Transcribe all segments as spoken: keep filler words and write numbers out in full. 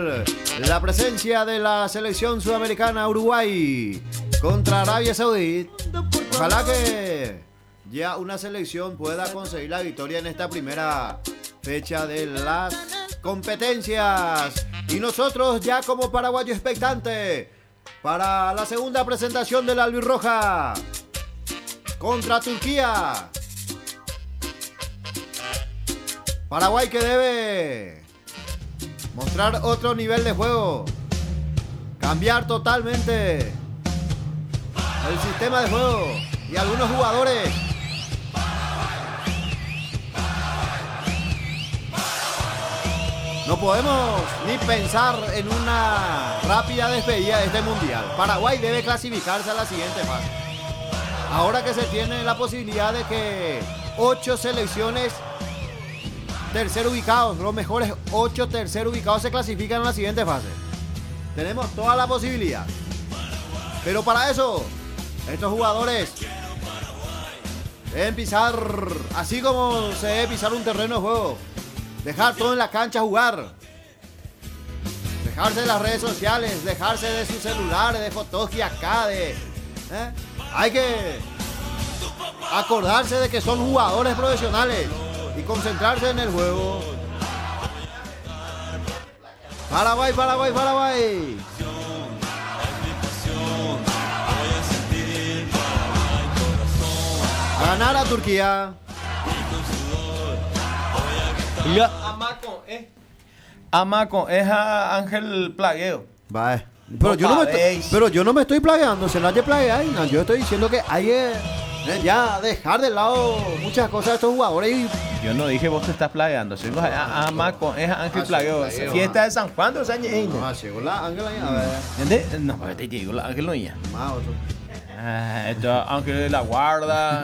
La presencia de la selección sudamericana Uruguay contra Arabia Saudita. Ojalá que ya una selección pueda conseguir la victoria en esta primera fecha de las competencias. Y nosotros ya como paraguayo expectante para la segunda presentación de la albirroja contra Turquía. Paraguay que debe mostrar otro nivel de juego, cambiar totalmente el sistema de juego y algunos jugadores. No podemos ni pensar en una rápida despedida de este mundial. Paraguay debe clasificarse a la siguiente fase. Ahora que se tiene la posibilidad de que ocho selecciones tercer ubicados, los mejores ocho tercer ubicados se clasifican en la siguiente fase. Tenemos toda la posibilidad. Pero para eso, estos jugadores deben pisar así como se debe pisar un terreno de juego. Dejar todo en la cancha, jugar. Dejarse de las redes sociales, dejarse de sus celulares, de fotos y acá, de... ¿eh? Hay que acordarse de que son jugadores profesionales y concentrarse en el juego. Paraguay, Paraguay, Paraguay. A ganar a Turquía. Amaco, eh. Amaco, es a Ángel Plagueo. Vale. Pero, yo no me estoy, pero yo no me estoy plagueando, se nadie plaguea. No, yo estoy diciendo que hay que eh, ya dejar de lado muchas cosas de estos jugadores. Y... Yo no dije vos te estás plagueando. Si a, a, Amaco, es a Ángel ah, Plagueo. Sí, Plagueo. Fiesta de San Juan, dos años. No, llegó la Ángel ahí, a ver. ¿Entiendes? No, te llegó la Ángel no ya. Ah, esto, Ángel de la Guarda,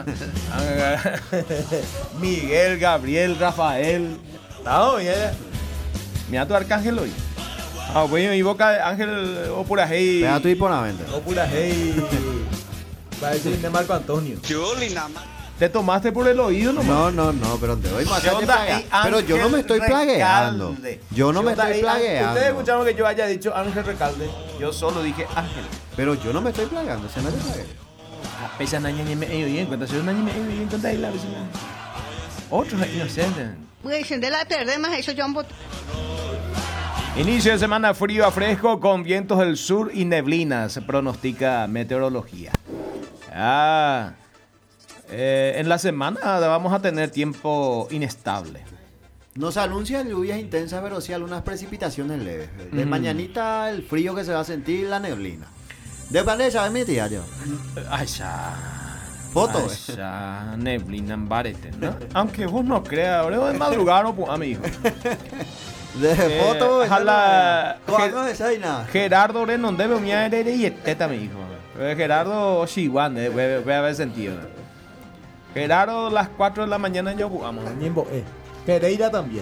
Miguel, Gabriel, Rafael. No, mira. Mira tu Arcángel hoy. Ah, bueno, y boca Ángel o pura hey. Pega tu hiponamente. O pura hey. Va a decir de Marco Antonio. Yo ni nada más. ¿Te tomaste por el oído nomás? No, no, no, pero te doy más. Pero yo no me estoy plagueando. Yo no me estoy plagueando. Ustedes escucharon que yo haya dicho Ángel Recalde. Yo solo dije Ángel. Pero yo no me estoy plagueando, se me plague. Pesa naña ni me bien, cuando se una ni me bien cuando ahí la vecina. Otros inocentes. Pues de la tarde más eso yo amo. Inicio de semana frío a fresco con vientos del sur y neblinas, se pronostica meteorología. Ah, eh, en la semana vamos a tener tiempo inestable. Nos anuncian lluvias intensas, pero sí algunas precipitaciones leves. De mm. mañanita el frío que se va a sentir, la neblina. De manera, ¿sabes mi tía yo? Ay, ya. Foto. Ay, ya. Neblina en barete, ¿no? Aunque vos no creas, ahora de madrugada no puedo, amigo. De eh, foto, ojalá. Gerardo Renon debe un aire y teta, mi hijo. Gerardo Shiwan, voy a ver sentido. Gerardo, las cuatro de la mañana yo jugamos. Eh. Pereira también.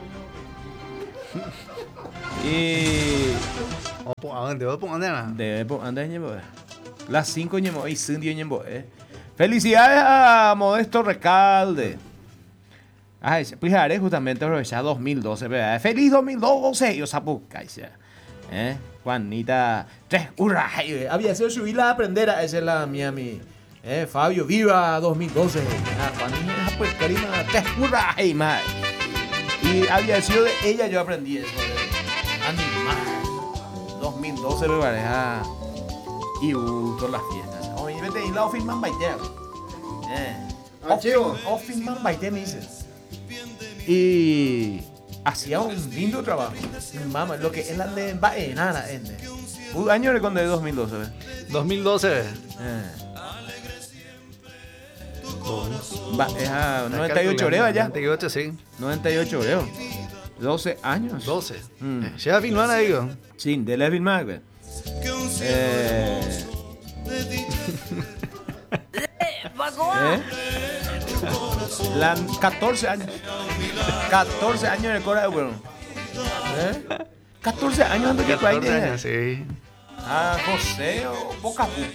Y. Las cinco ñemo y cinco ñemo. Felicidades a Modesto Recalde. Ay, pues haré justamente aprovechar dos mil doce. ¿Verdad? Feliz dos mil doce. Yo sapo, ¿eh? Juanita. Tres, hurra. Había sido subir a aprender a esa es la mía, mi. Eh, Fabio, viva dos mil doce. Ah, Juanita, pues, Karina. Tres, hurra. Hey, mae. Y había sido de ella yo aprendí eso. De animal. dos mil doce me pareja. Y uh, todas las fiestas. Oye, vete y la Officeman Baiter. Eh. Archivo. Officeman Baiter me dices. Y hacía un lindo trabajo. Mamá, lo que es la de Baenara. Un año con de dos mil doce. ¿ves? dos mil doce. Eh. Va, es a noventa y ocho oreos ya. noventa y ocho, sí. noventa y ocho oreos. doce años. doce. Mm. Eh, ¿ya filmar digo? Sí, de la filmar. Eh. ¿Eh? La, catorce años. catorce años en el Cora de Bueno. ¿Eh? catorce años antes que catorce años, sí. Ah, José o Bocapú. Eh,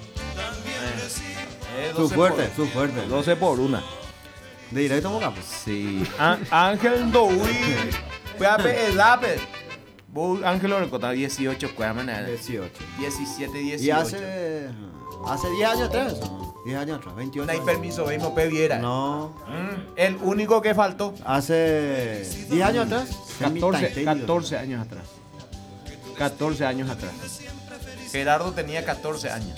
eh, su fuerte, por, su fuerte. doce por una. ¿De directo a Bocapú? Sí. Ángel Doui. Pepe Elape. Vos, Ángel, lo recordás, dieciocho, ¿cuál es? dieciocho. diecisiete, dieciocho. Y hace. Hace diez años atrás, ¿no? diez años atrás, veintiocho. No hay años. permiso, mismo Peviera. No. Mm, el único que faltó. Hace diez años atrás. catorce, catorce años atrás. catorce años atrás. Gerardo tenía catorce años.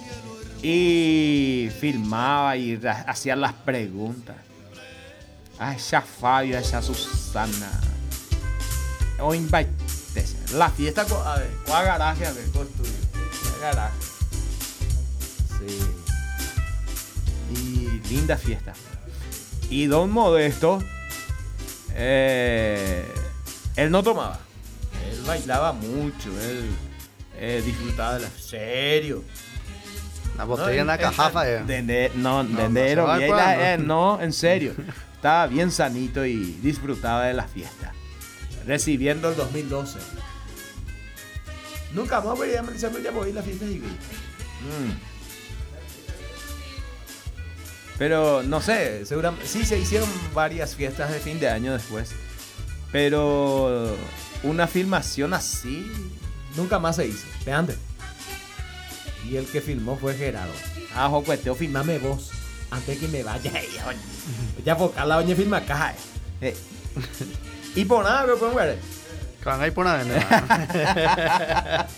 Y filmaba y ra- hacía las preguntas. A esa Fabio, a esa Susana. O invite. La fiesta, co- a ver, ¿cuál garaje? A ver, ¿cuál estudio? ¿Cuál garaje? Sí. Y linda fiesta. Y Don Modesto, eh, él no tomaba. Él bailaba mucho, él eh, disfrutaba de la... ¿Serio? La botella en la cajafa, eh. De, de- no, No, de no enero, se va bien, acordando. eh, no, en serio. Estaba bien sanito y disfrutaba de la fiesta. Recibiendo el dos mil doce. Nunca más voy a analizando ya voy a la fiesta y mm. Pero no sé, seguramente sí se hicieron varias fiestas de fin de año después. Pero una filmación así nunca más se hizo. De antes. Y el que filmó fue Gerardo. Ah, Jocueteo, filmame vos. Antes que me vaya. Ya por acá la doña filma acá. Eh. Y por nada, pero podemos ver. Van ahí por nada, ¿no?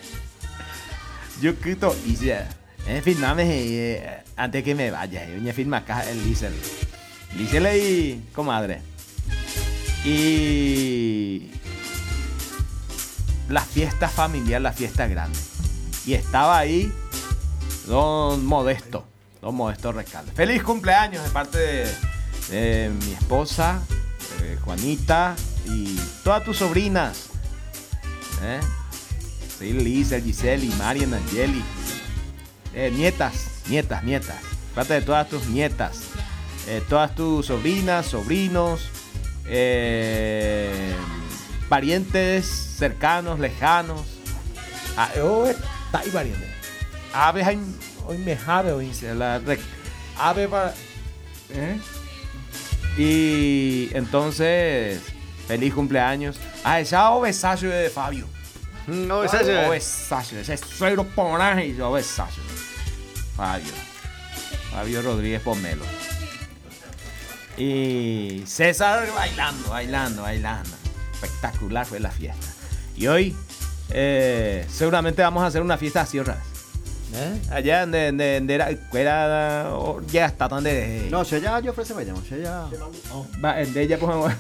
Yo quito y ya. Eh, filmame eh, antes que me vaya. Doña filma acá el Lizel. Lizel y comadre. Y la fiesta familiar, la fiesta grande. Y estaba ahí Don Modesto, Don Modesto Recalde. Feliz cumpleaños de parte de, de mi esposa, de Juanita y todas tus sobrinas. ¿Eh? Sí, Lisa, Giselle, Marian, Angeli. Eh, nietas, nietas, nietas. Parte de todas tus nietas. Eh, todas tus sobrinas, sobrinos. Eh, parientes cercanos, lejanos. Ah, oh, está ahí pariente. Ave, hay- hoy me jave, hoy se la rec- ave para. ¿Eh? Y entonces, feliz cumpleaños. Ah, esa obesacio de Fabio. No, esa es. Obesacio, ese suegro ponaje y obesacio. Fabio. Fabio Rodríguez Pomelo. Y César bailando, bailando, bailando. Espectacular fue la fiesta. Y hoy eh, seguramente vamos a hacer una fiesta así otra vez. ¿Eh? Allá donde, donde, donde era, era, ya está donde. No, si ella yo ofrece me llamo, si ella. Va, el de ella pues.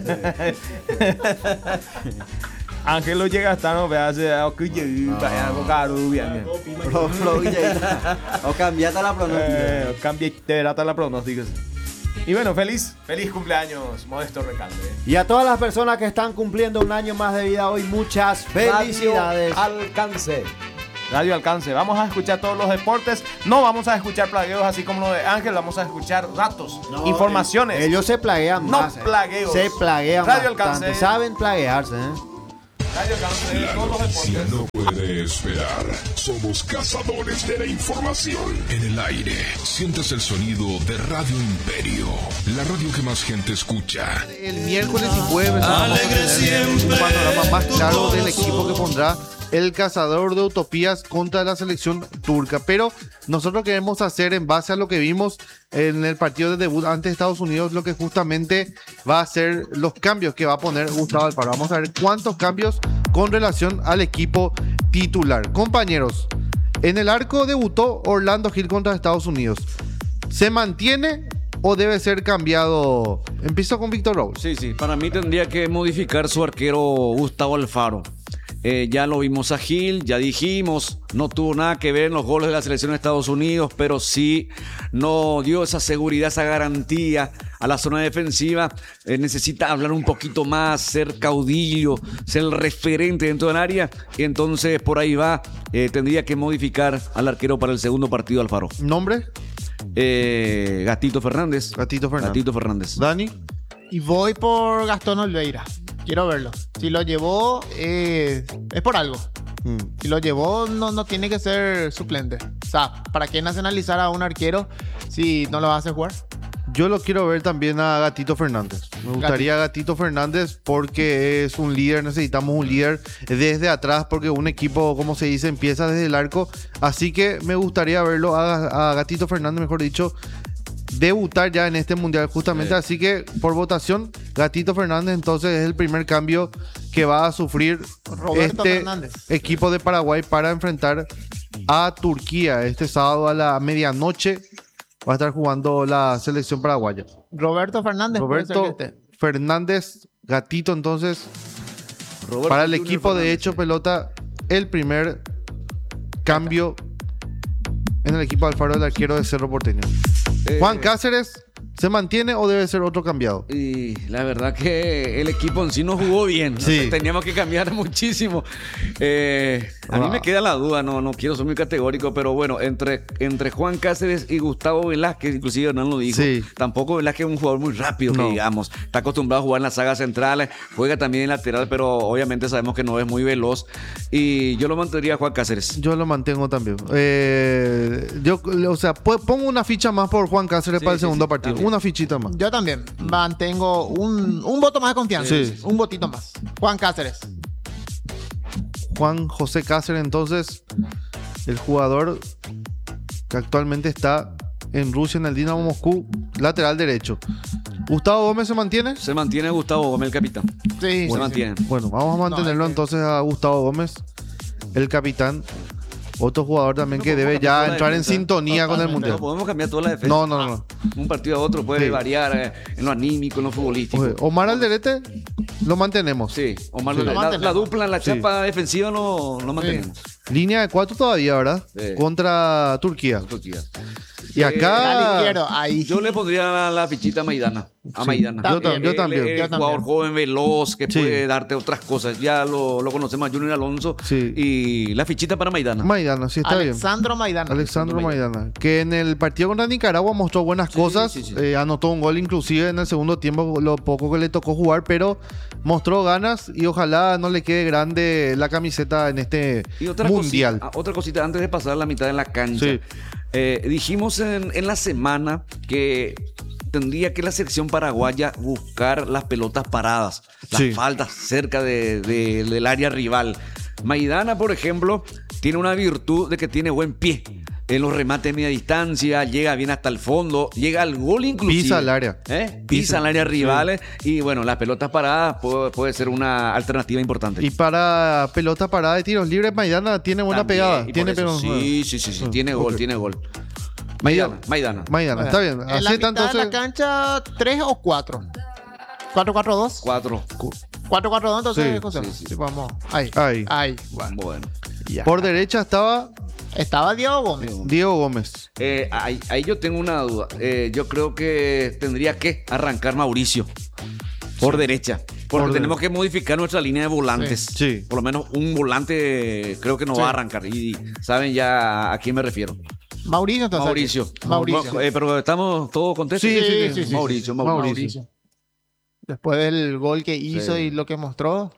Ángelo llega hasta no ve hace que vaya con caro bien. Pro- pro- ya- O cambiate la pronóstica. Eh, cambia de data la pronóstica. Y bueno, feliz, feliz cumpleaños, Modesto Recalde. Y a todas las personas que están cumpliendo un año más de vida hoy, muchas felicidades. Radio Alcance. Radio Alcance. Vamos a escuchar todos los deportes. No vamos a escuchar plagueos así como lo de Ángel. Vamos a escuchar datos, No, informaciones. Ellos se plaguean No más. eh. plagueos. Se plaguean Radio bastante. Alcance. Saben plaguearse, ¿eh? Radio Alcance. La Todos los noticia deportes. no puede esperar. Somos cazadores de la información. En el aire, sientes el sonido de Radio Imperio, la radio que más gente escucha. El miércoles y jueves vamos a tener un panorama más claro del equipo que pondrá el cazador de utopías contra la selección turca. Pero nosotros queremos hacer, en base a lo que vimos en el partido de debut ante Estados Unidos, lo que justamente va a ser los cambios que va a poner Gustavo Alfaro. Vamos a ver cuántos cambios con relación al equipo titular. Compañeros, en el arco debutó Orlando Gil contra Estados Unidos. ¿Se mantiene o debe ser cambiado? Empiezo con Víctor Raúl. Sí, sí, para mí tendría que modificar su arquero Gustavo Alfaro. Eh, ya lo vimos a Gil, ya dijimos, no tuvo nada que ver en los goles de la selección de Estados Unidos, pero sí no dio esa seguridad, esa garantía a la zona defensiva. Eh, necesita hablar un poquito más, ser caudillo, ser el referente dentro del área. Y entonces por ahí va, eh, tendría que modificar al arquero para el segundo partido Alfaro. ¿Nombre? Eh, Gatito Fernández. Gatito Fernández. Gatito Fernández. Dani. Y voy por Gastón Olveira. Quiero verlo. Si lo llevó, eh, es por algo. Mm. Si lo llevó, no, no tiene que ser suplente. O sea, ¿para qué nacionalizar a un arquero si no lo hace jugar? Yo lo quiero ver también a Gatito Fernández. Me gustaría Gatito Fernández porque es un líder, necesitamos un líder desde atrás porque un equipo, como se dice, empieza desde el arco. Así que me gustaría verlo a, a Gatito Fernández, mejor dicho, debutar ya en este mundial justamente. Sí. Así que por votación, Gatito Fernández entonces es el primer cambio que va a sufrir Roberto este Fernández. equipo de Paraguay para enfrentar a Turquía este sábado a la medianoche. Va a estar jugando la selección paraguaya. Roberto Fernández. puede ser Roberto que esté. Fernández, Gatito, entonces, Roberto para el Junior equipo de Fernández. hecho pelota, el primer cambio en el equipo de Alfaro del arquero de Cerro Porteño. Eh, Juan Cáceres, ¿se mantiene o debe ser otro cambiado? Y la verdad que el equipo en sí no jugó bien. ¿no? Sí. Teníamos que cambiar muchísimo. Eh, a mí Ah. me queda la duda, no, no quiero ser muy categórico, pero bueno, entre, entre Juan Cáceres y Gustavo Velázquez, inclusive Hernán lo dijo, Sí. tampoco Velázquez es un jugador muy rápido, que No. digamos. Está acostumbrado a jugar en las sagas centrales, juega también en lateral, pero obviamente sabemos que no es muy veloz. Y yo lo mantendría a Juan Cáceres. Yo lo mantengo también. Eh, yo, o sea, pu- pongo una ficha más por Juan Cáceres Sí, para el sí, segundo sí, partido. también. Una fichita más. Yo también mantengo un, un voto más de confianza. Sí. Un votito más. Juan Cáceres. Juan José Cáceres, entonces, el jugador que actualmente está en Rusia, en el Dinamo Moscú, lateral derecho. ¿Gustavo Gómez se mantiene? Se mantiene Gustavo Gómez, el capitán. Sí, Se sí, mantiene. Bueno, vamos a mantenerlo No, es que- entonces a Gustavo Gómez, el capitán. Otro jugador también que debe ya entrar en sintonía con el Mundial. No podemos cambiar toda la defensa. No, no, no. Un partido a otro puede Sí. variar eh, en lo anímico, en lo futbolístico. Oye, Omar Alderete lo mantenemos. Sí, Omar, Sí. la, Lo la- mantenemos. la dupla, la Sí. chapa defensiva no, no mantenemos. Línea de cuatro todavía, ¿verdad? Sí. Contra Turquía. Turquía. Y acá... Al izquierdo, ahí. Yo le pondría la, la fichita a Maidana. A Sí. Maidana. Yo tam- yo Él también. es Yo un también. jugador joven, veloz, que Sí. puede darte otras cosas. Ya lo, lo conocemos a Junior Alonso. Sí. Y la fichita para Maidana. Maidana, sí está bien. Alexandro Maidana. Alexandro Maidana, que en el partido contra Nicaragua mostró buenas Sí, cosas, sí, sí. eh, anotó un gol inclusive en el segundo tiempo, lo poco que le tocó jugar, pero mostró ganas y ojalá no le quede grande la camiseta en este Y otra mundial. Cosita, ah, otra cosita antes de pasar la mitad de la cancha. Sí. Eh, dijimos en, en la semana que tendría que la selección paraguaya buscar las pelotas paradas, las Sí. faltas cerca de- de- del área rival. Maidana, por ejemplo, tiene una virtud de que tiene buen pie. En los remates de media distancia, llega bien hasta el fondo, llega al gol inclusive. Pisa al área. ¿Eh? Pisa, Pisa, al área rivales y bueno, las pelotas paradas puede, puede ser una alternativa importante. Y para pelota parada de tiros libres, Maidana tiene buena También, pegada. y por Tiene eso, pegada. sí, sí, sí, sí, Ah, tiene gol, ok. tiene gol. Maidana, Maidana. Maidana, está bien. En Así la está mitad de entonces. la cancha, ¿tres o cuatro? ¿cuatro cuatro dos? Cuatro. cuatro cuatro dos, entonces, Sí, José. sí, sí. Sí, vamos. Ahí. Ahí. Ahí. Bueno. Bueno. Ya. Por derecha estaba Estaba Diego Gómez. Diego Gómez. Eh, ahí, ahí yo tengo una duda. Eh, yo creo que tendría que arrancar Mauricio por derecha. Porque Por tenemos que modificar nuestra línea de volantes. Sí. Sí. Por lo menos un volante eh, creo que no Sí. va a arrancar. Y saben ya a quién me refiero. Mauricio, entonces. Mauricio. Mauricio. Ma- eh, pero estamos todos contentos. Sí, sí, sí, sí, Mauricio, sí. Mauricio. Mauricio. Después del gol que hizo Sí. y lo que mostró.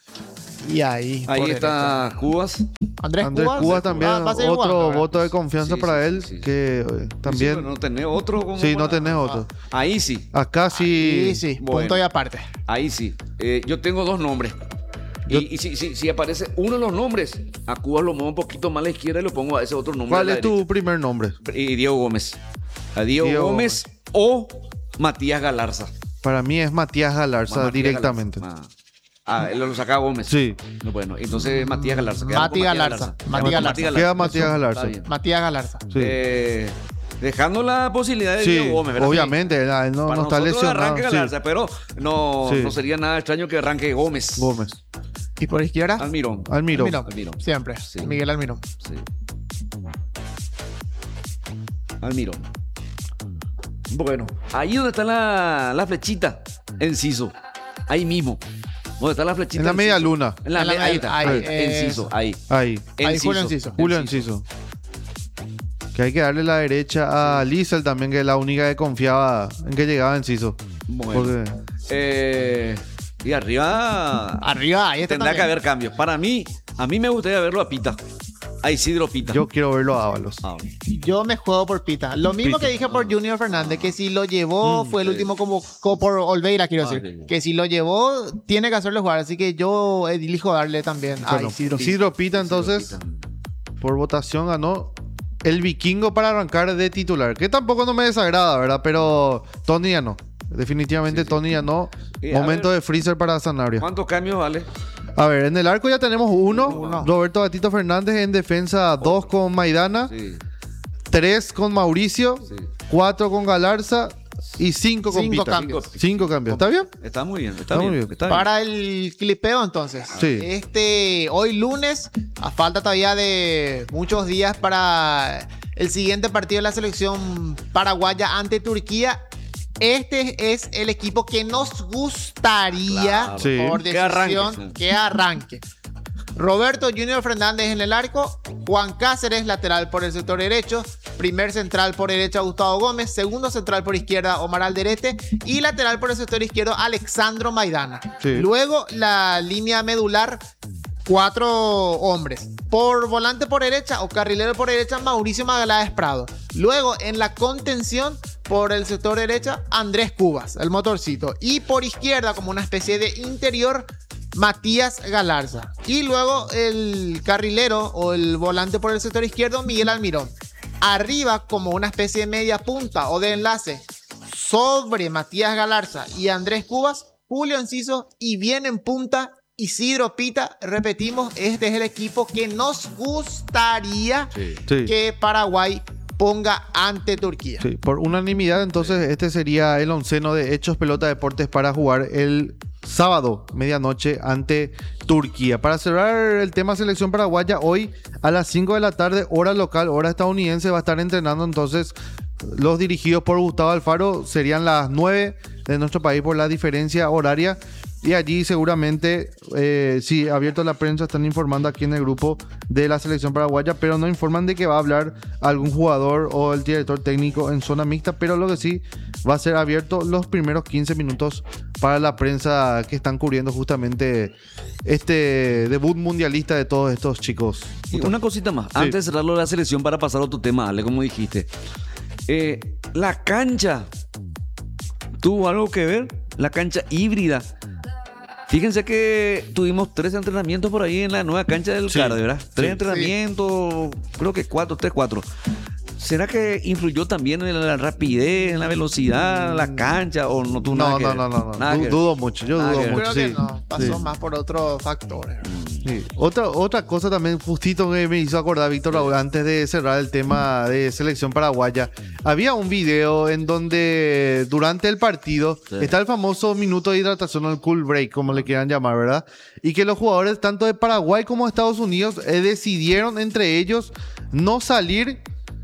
Y ahí. Ahí por está Cubas. derecha. Andrés, Andrés Cubas. Cuba también, Va- va a seguir otro jugando, ¿verdad? voto de confianza Sí, para sí, él, sí, sí. que eh, Sí, también... pero no tenés otro. como Sí, no para- tenés otro. Ahí sí. Acá sí... Sí, sí. Bueno. Punto y aparte. Ahí sí. Eh, yo tengo dos nombres. Yo- Y, y si, si- si aparece uno de los nombres, a Cuba lo muevo un poquito más a la izquierda y lo pongo a ese otro nombre. ¿Cuál a la es tu primer nombre? derecha. Y Diego Gómez. A Diego, Diego Gómez, o Matías Galarza. Para mí es Matías Galarza Matías directamente. Galarza. Ah, él lo sacaba Gómez. Sí. No, bueno, entonces Matías Galarza. Quedamos Mati con Galarza. Quedamos Mati con Galarza. Queda Matías Eso, Galarza. está bien. Matías Galarza. Sí, Eh, dejando la posibilidad de Sí, Diego Gómez, ¿verdad? obviamente, él no, Para no está nosotros lesionado. arranque Sí, Galarza, pero no, Sí. no sería nada extraño que arranque Gómez. Gómez. Y por izquierda. Almirón. Almirón. Almirón. Almirón. Siempre. Sí. Miguel Almirón. Sí. Almirón. Bueno, ahí donde está la, la flechita, Enciso. Ahí mismo. Donde está la flechita. En la media Enciso. luna. En la En la me- ahí está. ahí, Ahí, eh, Enciso, ahí. Ahí. Ahí Julio Enciso. Julio Enciso. Que hay que darle la derecha a Liesel también, que es la única que confiaba en que llegaba Enciso. Bueno. Porque Eh, y arriba Arriba, ahí está tendrá también. que haber cambios. Para mí, a mí me gustaría verlo a Pita. A Isidro Pita. Yo quiero verlo a Ábalos. Ah, Yo me juego por Pita. Lo mismo Pita. que dije por Junior Fernández, que si lo llevó, fue el último como, como por Olveira, quiero Ah, decir. sí. Que si lo llevó, tiene que hacerlo jugar. Así que yo elijo darle también a Bueno, Isidro Pita. Isidro Pita, entonces, por votación ganó el Vikingo para arrancar de titular. Que tampoco no me desagrada, ¿verdad? Pero Tony ya no. Definitivamente Tony ya no. Y a Momento ver, de freezer para Sanabria. ¿Cuántos cambios vale? A ver, en el arco ya tenemos uno. Uno. Roberto Gatito Fernández en defensa, dos con Maidana, Sí, tres con Mauricio, sí. cuatro con Galarza y cinco con Cinco Pita. cambios. Cinco cambios. ¿Está bien? Está muy bien, está, Está bien, muy bien. está bien. Para el clipeo, entonces. Sí. Este, hoy lunes, a falta todavía de muchos días para el siguiente partido de la selección paraguaya ante Turquía. Este es el equipo que nos gustaría, Claro. Sí. por Que arranque, decisión, sí. que arranque. Roberto Junior Fernández en el arco, Juan Cáceres lateral por el sector derecho, primer central por derecha Gustavo Gómez, segundo central por izquierda Omar Alderete y lateral por el sector izquierdo Alexandro Maidana. Sí. Luego la línea medular, cuatro hombres. Por volante por derecha o carrilero por derecha Mauricio Magaláes Prado. Luego en la contención por el sector derecha Andrés Cubas, el motorcito. Y por izquierda como una especie de interior Matías Galarza. Y luego el carrilero o el volante por el sector izquierdo Miguel Almirón. Arriba como una especie de media punta o de enlace sobre Matías Galarza y Andrés Cubas, Julio Enciso y bien en punta Isidro Pita. Repetimos, este es el equipo que nos gustaría Sí. Sí. que Paraguay ponga ante Turquía. Sí, por unanimidad, entonces este sería el onceno de Hechos Pelota Deportes para jugar el sábado, medianoche, ante Turquía. Para cerrar el tema selección paraguaya, hoy a las cinco de la tarde, hora local, hora estadounidense, va a estar entrenando entonces los dirigidos por Gustavo Alfaro. Serían las nueve de nuestro país por la diferencia horaria. Y allí seguramente, eh, sí, abierto a la prensa, están informando aquí en el grupo de la selección paraguaya, pero no informan de que va a hablar algún jugador o el director técnico en zona mixta, pero lo que sí va a ser abierto los primeros quince minutos para la prensa que están cubriendo justamente este debut mundialista de todos estos chicos. Y una cosita más, Sí. antes de cerrarlo de la selección para pasar a otro tema, Ale, como dijiste. Eh, la cancha tuvo algo que ver, la cancha híbrida. Fíjense que tuvimos tres entrenamientos por ahí en la nueva cancha del Sí. Carde, ¿verdad? Tres Sí. entrenamientos, creo que cuatro, tres, cuatro. ¿Será que influyó también en la rapidez, en la velocidad, en la cancha o no tuvo nada No, que no, ver? no, no, no. Nada Du- que ver. dudo mucho, yo Nada dudo que ver. mucho. Creo que sí. no, pasó Sí. más por otros factores. Sí. Otra, otra cosa también, justito que me hizo acordar Víctor Raúl, antes de cerrar el tema de selección paraguaya, había un video en donde durante el partido Sí. está el famoso minuto de hidratación o el cool break, como le quieran llamar, ¿verdad? Y que los jugadores tanto de Paraguay como de Estados Unidos eh, decidieron entre ellos no salir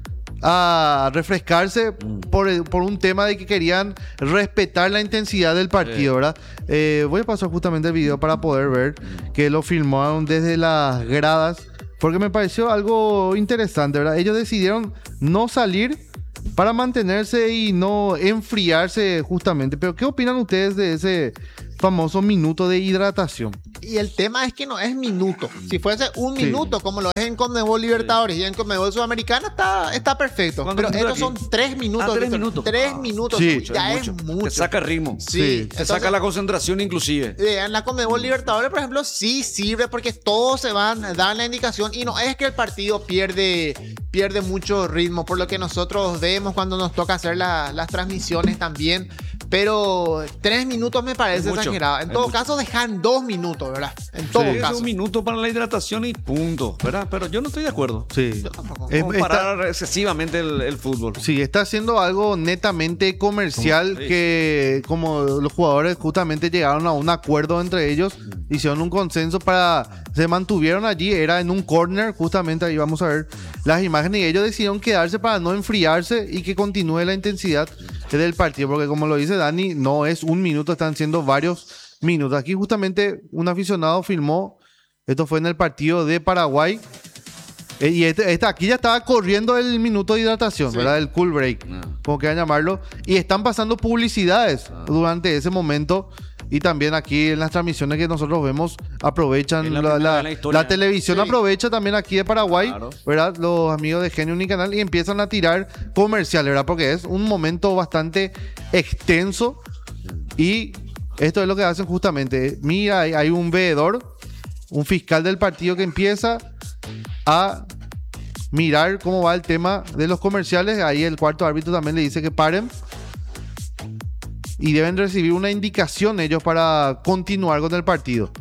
a refrescarse por, el- por un tema de que querían respetar la intensidad del partido, ¿verdad? Eh, voy a pasar justamente el video para poder ver que lo filmaron desde las gradas, porque me pareció algo interesante, ¿verdad? Ellos decidieron no salir para mantenerse y no enfriarse justamente. Pero ¿qué opinan ustedes de ese famoso minuto de hidratación? Y el tema es que no es minuto. Si fuese un Sí. minuto, como lo es en Conmebol Libertadores y en Conmebol Sudamericana, está, está perfecto. ¿Cuántos Pero minutos estos aquí? son tres minutos. Ah, tres Víctor. minutos. Tres Ah, minutos. sí, ya es es mucho. mucho. Te saca ritmo. Sí. Sí. Te entonces, saca la concentración inclusive. eh, en la Conmebol Libertadores, por ejemplo, sí sirve porque todos se van a dar la indicación y no es que el partido pierde, pierde mucho ritmo, por lo que nosotros vemos cuando nos toca hacer la- las transmisiones también. Pero tres minutos me parece Es mucho, exagerado. En es todo mucho. caso, dejan dos minutos, ¿verdad? En todo Es caso. un minuto para la hidratación y punto, ¿verdad? Pero yo no estoy de acuerdo. Sí. Yo tampoco. Es- Como está- parar excesivamente el, el fútbol. Sí, está haciendo algo netamente comercial Sí. que como los jugadores justamente llegaron a un acuerdo entre ellos, hicieron un consenso para, se mantuvieron allí, era en un corner, justamente ahí vamos a ver las imágenes y ellos decidieron quedarse para no enfriarse y que continúe la intensidad del partido, porque como lo dice Dani, no es un minuto, están siendo varios minutos. Aquí justamente un aficionado filmó, esto fue en el partido de Paraguay, eh, y este, este- aquí ya estaba corriendo el minuto de hidratación, Sí. ¿verdad? El cool break, Ah. como quieran llamarlo. Y están pasando publicidades durante ese momento y también aquí en las transmisiones que nosotros vemos aprovechan Es la la, primera la- vez en la historia. la televisión Sí. aprovecha también aquí de Paraguay, Claro. ¿verdad? Los amigos de Genio Unicanal y empiezan a tirar comerciales, ¿verdad? Porque es un momento bastante extenso y esto es lo que hacen justamente. Mira, hay, hay un veedor, un fiscal del partido que empieza a mirar cómo va el tema de los comerciales. Ahí el cuarto árbitro también le dice que paren. Y deben recibir una indicación ellos para continuar con el partido.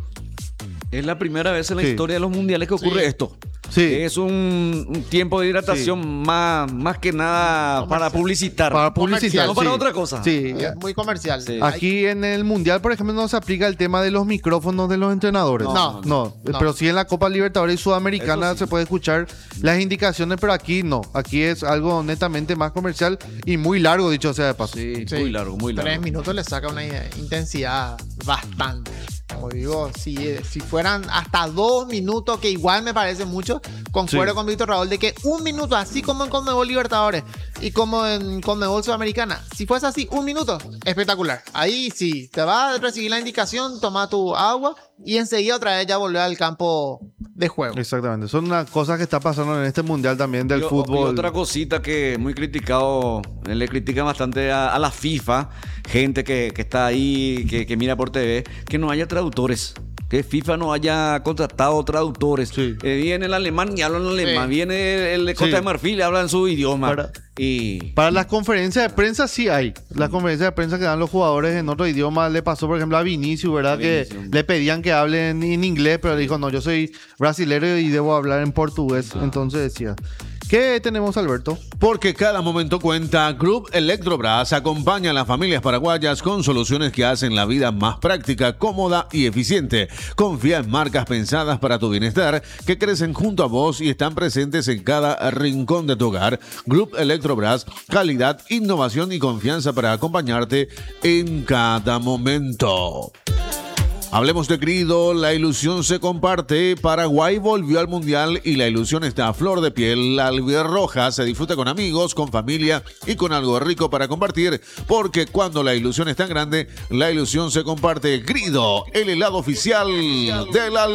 Es la primera vez en la Sí. historia de los mundiales que ocurre Sí. esto. Sí. Es un, un tiempo de hidratación más, más que nada para publicitar. Para publicitar. no para sí. otra cosa. Sí. Es muy comercial. Sí. Aquí en el Mundial, por ejemplo, no se aplica el tema de los micrófonos de los entrenadores. No, no. no. Pero sí en la Copa Libertadores y Sudamericana Eso sí. se puede escuchar las indicaciones, pero aquí no. Aquí es algo netamente más comercial y muy largo, dicho sea de paso. Sí, Sí. muy largo, muy largo. Tres minutos le saca una intensidad bastante. Como digo, si, si fueran hasta dos minutos, que igual me parece mucho, concuerdo Sí. con Víctor Raúl de que un minuto, así como en Conmebol Libertadores y como en Conmebol Sudamericana, si fuese así, un minuto, espectacular. Ahí sí, te va a recibir la indicación, toma tu agua y enseguida otra vez ya volver al campo de juego. Exactamente. Son unas cosas que está pasando en este Mundial también del Y o- fútbol. Y otra cosita que muy criticado, eh, le critican bastante a, a la FIFA, gente que, que está ahí, que, que mira por T V, que no haya traductores. Que FIFA no haya contratado traductores. Sí. Eh, viene el alemán y hablan alemán. Sí. Viene el de Costa Sí. de Marfil y hablan su idioma. Para- Y Para las conferencias de prensa sí hay. Las conferencias de prensa que dan los jugadores en otro idioma. Le pasó, por ejemplo, a Vinicius, ¿verdad? A Que Vinicius. le pedían que hablen en inglés, pero dijo, no, yo soy brasilero y debo hablar en portugués. Ah. Entonces decía, ¿qué tenemos, Alberto? Porque cada momento cuenta, Group Electrobras acompaña a las familias paraguayas con soluciones que hacen la vida más práctica, cómoda y eficiente. Confía en marcas pensadas para tu bienestar, que crecen junto a vos y están presentes en cada rincón de tu hogar. Group Electrobras, calidad, innovación y confianza para acompañarte en cada momento. Hablemos de Grido, la ilusión se comparte. Paraguay volvió al Mundial y la ilusión está a flor de piel. La albirroja se disfruta con amigos, con familia y con algo rico para compartir. Porque cuando la ilusión es tan grande, la ilusión se comparte. Grido, el helado oficial de la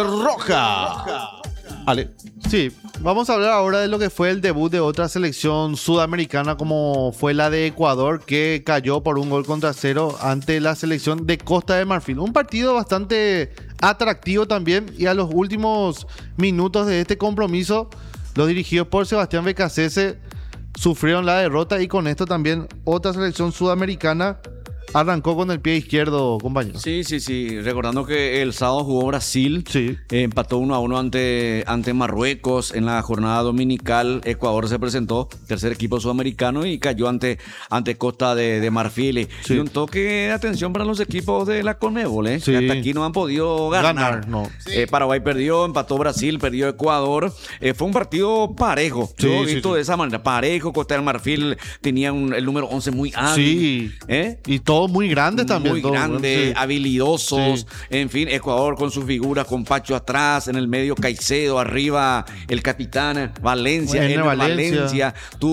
albirroja. Ale. Sí, vamos a hablar ahora de lo que fue el debut de otra selección sudamericana como fue la de Ecuador, que cayó por un gol contra cero ante la selección de Costa de Marfil. Un partido bastante atractivo también, y a los últimos minutos de este compromiso, los dirigidos por Sebastián Becasese sufrieron la derrota, y con esto también otra selección sudamericana arrancó con el pie izquierdo, compañero. sí, sí, sí. Recordando que el sábado jugó Brasil. Sí. Eh, empató uno a uno ante, ante Marruecos en la jornada dominical. Ecuador se presentó, tercer equipo sudamericano, y cayó ante, ante Costa de, de Marfil. Sí. Y un toque de atención para los equipos de la Conmebol, ¿eh? Sí. Que hasta aquí no han podido ganar. Ganar, no. Eh, Paraguay perdió, empató Brasil, perdió Ecuador. Eh, fue un partido parejo. Sí, Yo he sí, visto sí. de esa manera. Parejo, Costa del Marfil tenía un- el número once muy hábil. Sí. ¿Eh? Y todos muy grandes también. Muy todos, grandes, sí. habilidosos. Sí. En fin, Ecuador con sus figuras, con Pacho atrás, en el medio Caicedo, arriba el capitán Valencia. Ener Ener Valencia. Valencia.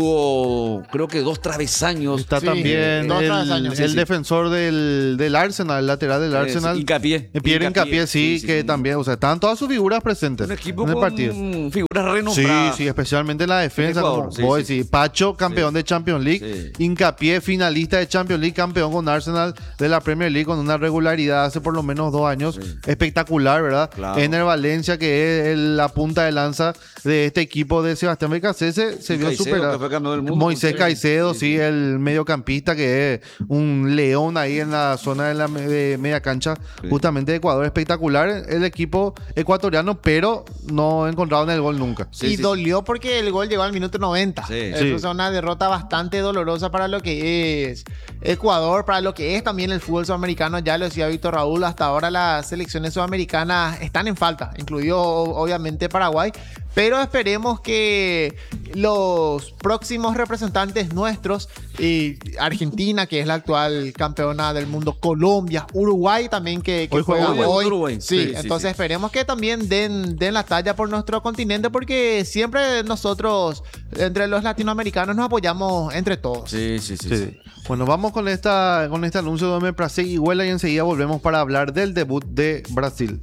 Tuvo, creo que dos travesaños. Está Sí, también dos el, travesaños. el Sí, sí. defensor del, del Arsenal, el lateral del Eh, Arsenal. sí, Hincapié. Eh, Pierre Hincapié, Hincapié, sí, sí, sí, que sí. también, o sea, estaban todas sus figuras presentes Un equipo en el con partido. figuras Sí, renombradas. sí, especialmente en la defensa, Ecuador, como sí, vos sí. decís. Pacho, campeón de Champions League. Sí. Hincapié, finalista de Champions League, campeón con Arsenal de la Premier League con una regularidad hace por lo menos dos años. Espectacular, ¿verdad? Claro. Ener Valencia, que es el- la punta de lanza de este equipo de Sebastián Becasese, se Y vio Caicedo, superado. que fue campeón del mundo. Moisés Sí, Caicedo, sí, sí, el mediocampista, que es un león ahí en la zona de la me- de media cancha, Sí. justamente de Ecuador. Espectacular el equipo ecuatoriano, pero no encontraron el gol nunca. Sí, y sí, dolió porque el gol llegó al minuto noventa. Sí. Eso Sí. es una derrota bastante dolorosa para lo que es Ecuador, para lo que es también el fútbol sudamericano. Ya lo decía Víctor Raúl, hasta ahora las selecciones sudamericanas están en falta, incluido o- obviamente Paraguay. pero esperemos que los próximos representantes nuestros, y Argentina, que es la actual campeona del mundo, Colombia, Uruguay también, que, que Hoy juega juega Uruguay. hoy. Uruguay. Sí, Sí, sí, entonces sí. esperemos que también den, den la talla por nuestro continente, porque siempre nosotros, entre los latinoamericanos, nos apoyamos entre todos. Sí, sí, sí. Sí. sí. Bueno, vamos con esta con este anuncio de Omeprasec y Huela y enseguida volvemos para hablar del debut de Brasil.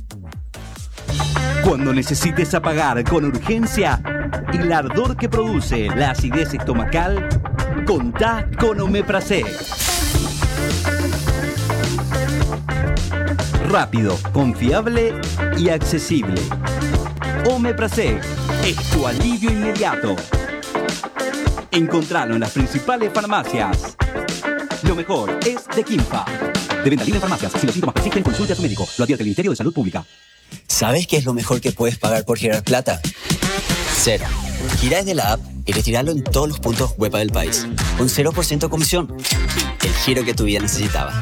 Cuando necesites apagar con urgencia el ardor que produce la acidez estomacal, contá con Omeprasec. Rápido, confiable y accesible. Omeprasec es tu alivio inmediato. Encontralo en las principales farmacias. Lo mejor es de Quimpa. De venta libre en farmacias. Si los síntomas persisten, consulte a su médico. Lo advierte el Ministerio de Salud Pública. ¿Sabes qué es lo mejor que puedes pagar por girar plata? Cero. Gira desde la app y retirarlo en todos los puntos web del país. Con cero por ciento comisión. El giro que tu vida necesitaba.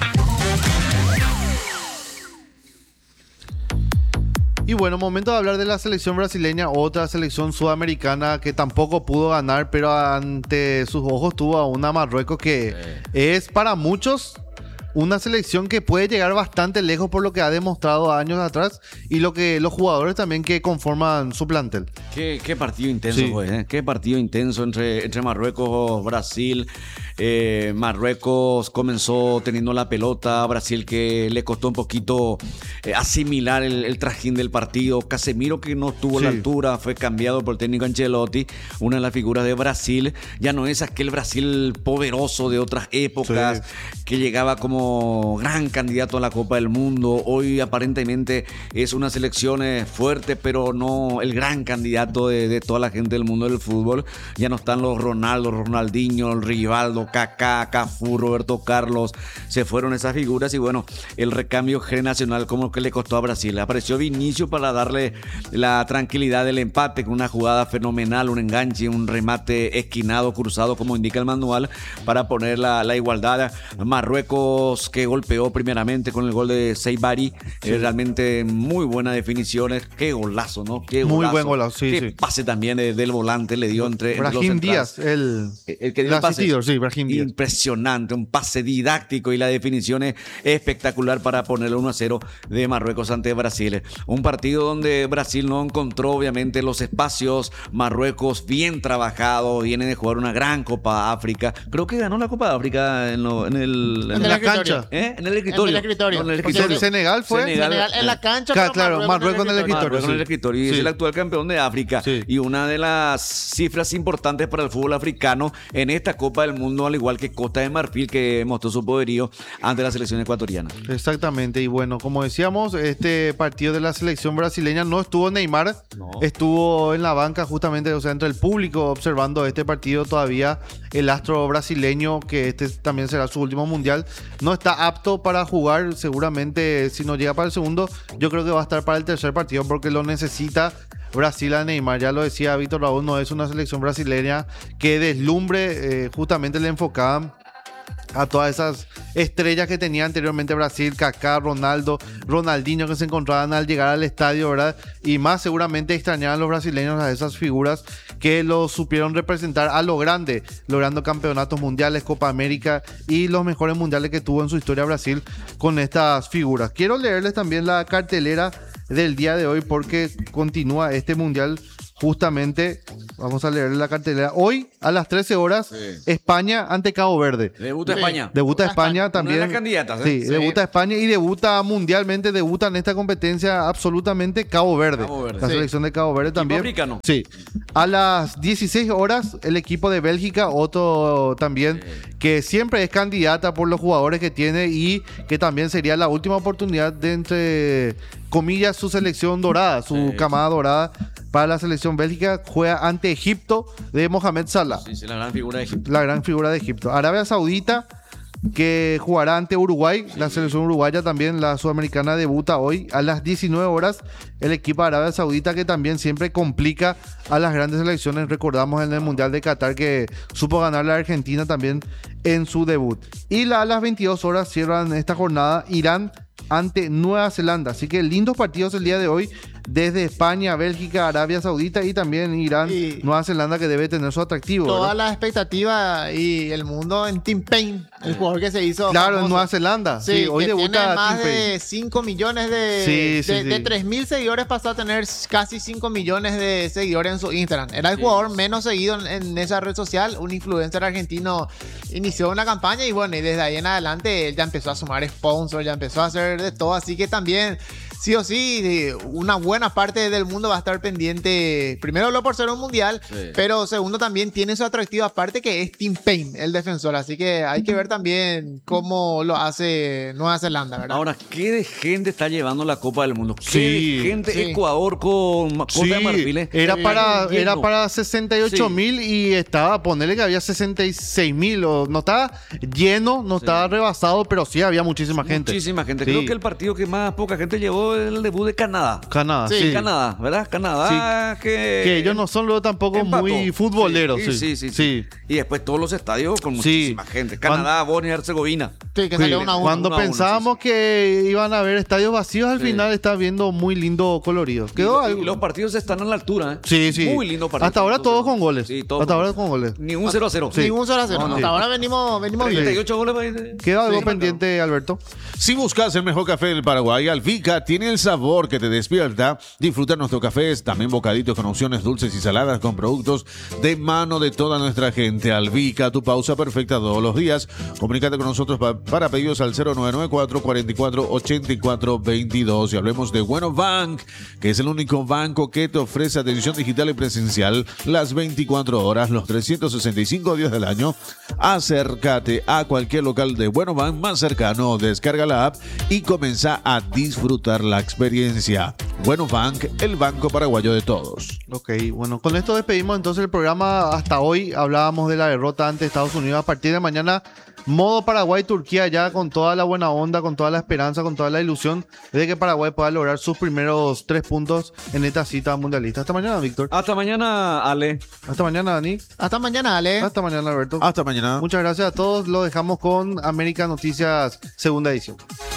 Y bueno, momento de hablar de la selección brasileña, otra selección sudamericana que tampoco pudo ganar, pero ante sus ojos tuvo a una Marruecos que es para muchos una selección que puede llegar bastante lejos por lo que ha demostrado años atrás y lo que los jugadores también que conforman su plantel. Qué, qué partido intenso Sí. fue, ¿eh? Qué partido intenso entre, entre Marruecos, Brasil. Eh, Marruecos comenzó teniendo la pelota, Brasil que le costó un poquito eh, asimilar el, el trajín del partido. Casemiro, que no estuvo a la Sí. altura, fue cambiado por el técnico Ancelotti, una de las figuras de Brasil. Ya no es aquel Brasil poderoso de otras épocas, Sí. que llegaba como gran candidato a la Copa del Mundo. Hoy aparentemente es una selección eh, fuerte, pero no el gran candidato de, de toda la gente del mundo del fútbol. Ya no están los Ronaldo, Ronaldinho, el Rivaldo, Kaká, Cafú, Roberto Carlos. Se fueron esas figuras y bueno, el recambio generacional como que le costó a Brasil. Apareció Vinicius para darle la tranquilidad del empate con una jugada fenomenal, un enganche, un remate esquinado, cruzado, como indica el manual, para poner la, la igualdad. Marruecos que golpeó primeramente con el gol de Seibari. Sí. Eh, realmente muy buena definición. Qué golazo, ¿no? Qué Muy golazo. buen golazo, sí, Qué sí. pase también de- del volante le dio entre, entre los Brahim centrales. Díaz, el, El que dio el el pase. asistidor, sí, Brahim Díaz. Impresionante, un pase didáctico y la definición es espectacular para ponerle uno a cero de Marruecos ante Brasil. Un partido donde Brasil no encontró obviamente los espacios. Marruecos bien trabajado, viene de jugar una gran Copa África. Creo que ganó la Copa África en, lo- en el, En la el escritorio. cancha. ¿Eh? En el escritorio. En el escritorio. No, en el Porque escritorio. Senegal fue. Senegal en la cancha, Claro, pero claro, Marruecos en el escritorio. Marruecos en el sí. escritorio y es Sí. el actual campeón de África. Sí. Y una de las cifras importantes para el fútbol africano en esta Copa del Mundo, al igual que Costa de Marfil, que mostró su poderío ante la selección ecuatoriana. Exactamente, y bueno, como decíamos, este partido de la selección brasileña no estuvo Neymar, No. estuvo en la banca justamente, o sea, entre el público observando este partido todavía. El astro brasileño, que este también será su último mundial, no está apto para jugar. Seguramente si no llega para el segundo, yo creo que va a estar para el tercer partido porque lo necesita Brasil a Neymar. Ya lo decía Víctor Raúl, no es una selección brasileña que deslumbre. Eh, justamente le enfocaban a todas esas estrellas que tenía anteriormente Brasil, Kaká, Ronaldo, Ronaldinho, que se encontraban al llegar al estadio, ¿verdad? Y más seguramente extrañaban los brasileños a esas figuras que los supieron representar a lo grande, logrando campeonatos mundiales, Copa América y los mejores mundiales que tuvo en su historia Brasil con estas figuras. Quiero leerles también la cartelera del día de hoy porque continúa este mundial. Justamente, vamos a leer la cartelera. Hoy, a las trece horas, Sí. España ante Cabo Verde. Debuta Sí. España. Debuta Una España de también. las candidatas, ¿eh? Sí, Sí. debuta España y debuta mundialmente, debuta en esta competencia absolutamente Cabo Verde. Cabo Verde. La Sí. selección de Cabo Verde también. africano. Sí. A las dieciséis horas, el equipo de Bélgica, otro también, que siempre es candidata por los jugadores que tiene y que también sería la última oportunidad de, entre comillas, su selección dorada, su Sí. camada dorada para la selección Bélgica. Juega ante Egipto de Mohamed Salah, Sí, sí, la gran figura de Egipto. la gran figura de Egipto. Arabia Saudita, que jugará ante Uruguay. La selección uruguaya también, la sudamericana, debuta hoy a las diecinueve horas. El equipo de Arabia Saudita, que también siempre complica a las grandes selecciones. Recordamos en el Mundial de Qatar que supo ganar la Argentina también en su debut. Y la- a las veintidós horas cierran esta jornada Irán ante Nueva Zelanda. Así que lindos partidos el día de hoy desde España, Bélgica, Arabia Saudita y también Irán, Y- Nueva Zelanda, que debe tener su atractivo. Toda ¿verdad? la expectativa y el mundo en Tim Payne, el jugador que se hizo Claro, en famoso. Nueva Zelanda. Sí, Sí, hoy que debuta tiene más Tim Payne. de cinco millones de... Sí, sí, de, sí. de tres mil seguidores pasó a tener casi cinco millones de seguidores en su Instagram. Era el jugador menos seguido en, en esa red social. Un influencer argentino inició una campaña y bueno, y desde ahí en adelante él ya empezó a sumar sponsors, ya empezó a hacer de todo. Así que también... Sí o sí, una buena parte del mundo va a estar pendiente. Primero, lo por ser un mundial, Sí. pero segundo, también tiene su atractivo aparte que es Tim Payne, el defensor. Así que hay que ver también cómo lo hace Nueva Zelanda, ¿verdad? Ahora, ¿qué de gente está llevando la Copa del Mundo? ¿Qué Sí, de gente? sí. Ecuador con Ma- Costa Sí, de Marfil. eh? era Eh, para, lleno. era para sesenta y ocho mil y estaba, ponerle que había sesenta y seis mil, o no estaba lleno, no estaba rebasado, pero sí había muchísima gente. Muchísima gente. Sí. Creo que el partido que más poca gente llevó es el debut de Canadá. Canadá, Sí, sí. Canadá, ¿verdad? Canadá que... Que ellos no son luego tampoco empató. muy futboleros. Sí, Sí, sí, sí, sí. Y después todos los estadios con muchísima gente. Canadá, Bosnia y Herzegovina. Sí, que Sí, salió una a uno. Cuando uno a uno, pensábamos que iban a haber estadios vacíos, al Sí. final está viendo muy lindo colorido. Y, Quedó lo- y algo. los partidos están a la altura, ¿eh? Sí, sí. Muy lindo partido. Hasta ahora todos con goles. Sí, todos Hasta con ahora goles. con goles. Ni un cero a cero. Sí. Ningún cero a cero. No, no. Hasta ahora venimos, venimos bien. treinta y ocho goles. para- Queda algo Sí, pendiente, Alberto. Si buscas el mejor café del Paraguay, Alvica tiene el sabor que te despierta. Disfruta nuestro café, también bocaditos con opciones dulces y saladas con productos de mano de toda nuestra gente. Alvica, tu pausa perfecta todos los días. Comunícate con nosotros pa- para pedidos al cero nueve nueve cuatro, cuatro cuatro, ocho cuatro dos dos. Y hablemos de Bueno Bank, que es el único banco que te ofrece atención digital y presencial las veinticuatro horas, los trescientos sesenta y cinco días del año. Acércate a cualquier local de Bueno Bank más cercano, descarga la app y comienza a disfrutar la experiencia. Bueno Bank, el banco paraguayo de todos. Ok, bueno, con esto despedimos entonces el programa. Hasta hoy hablábamos de la derrota ante Estados Unidos. A partir de mañana, modo Paraguay-Turquía, ya con toda la buena onda, con toda la esperanza, con toda la ilusión de que Paraguay pueda lograr sus primeros tres puntos en esta cita mundialista. Hasta mañana, Víctor. Hasta mañana, Ale. Hasta mañana, Dani. Hasta mañana, Ale. Hasta mañana, Alberto. Hasta mañana. Muchas gracias a todos. Lo dejamos con América Noticias, segunda edición.